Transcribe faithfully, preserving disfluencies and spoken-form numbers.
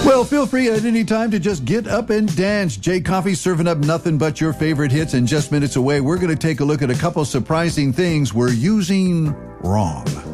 Well, feel free at any time to just get up and dance. Jay Coffee serving up nothing but your favorite hits. And just minutes away, we're going to take a look at a couple surprising things we're using wrong.